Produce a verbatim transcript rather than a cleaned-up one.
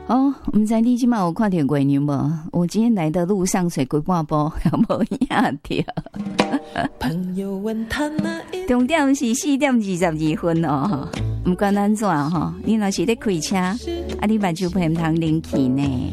哦，唔知你今晚有看到月亮无？我今天来的路上睡几半步，无影着。朋友问他那重点是四点二十二分哦，唔管安怎吼，你若是咧开车，啊，你目睭不通啉气呢？